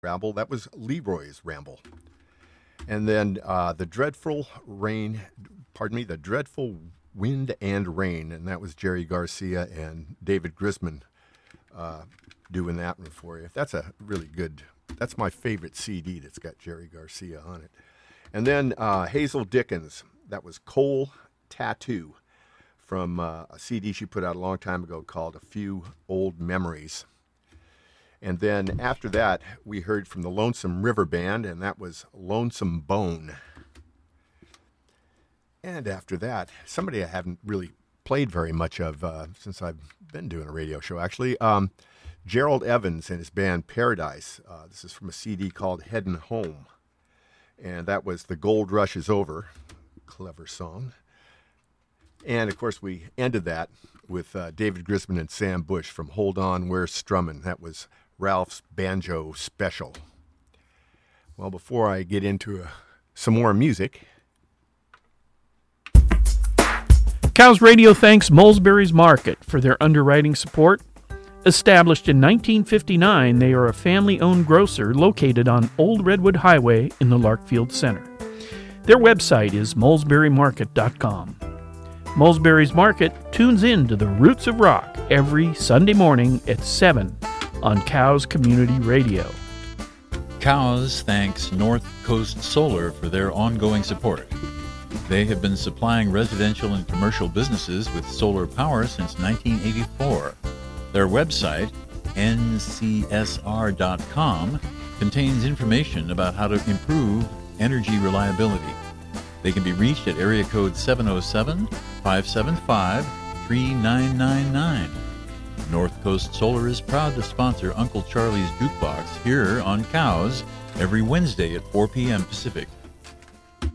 Ramble. That was Leroy's Ramble. And then the Dreadful Wind and Rain, and that was Jerry Garcia and David Grisman doing that one for you. That's a really good, that's my favorite CD that's got Jerry Garcia on it. And then Hazel Dickens, that was Coal Tattoo from a CD she put out a long time ago called A Few Old Memories. And then after that, we heard from the Lonesome River Band, and that was Lonesome Bone. And after that, somebody I haven't really played very much of since I've been doing a radio show, actually, Gerald Evans and his band Paradise. This is from a CD called Headin' Home. And that was The Gold Rush Is Over. Clever song. And, of course, we ended that with David Grisman and Sam Bush from Hold On, We're Strummin'. That was Ralph's Banjo Special. Well, before I get into some more music... Cows Radio thanks Molesbury's Market for their underwriting support. Established in 1959, they are a family-owned grocer located on Old Redwood Highway in the Larkfield Center. Their website is molesburymarket.com. Molesbury's Market tunes in to the Roots of Rock every Sunday morning at 7 on Cows Community Radio. Cows thanks North Coast Solar for their ongoing support. They have been supplying residential and commercial businesses with solar power since 1984. Their website, ncsr.com, contains information about how to improve energy reliability. They can be reached at area code 707-575-3999. North Coast Solar is proud to sponsor Uncle Charlie's Jukebox here on Cows every Wednesday at 4 p.m. Pacific.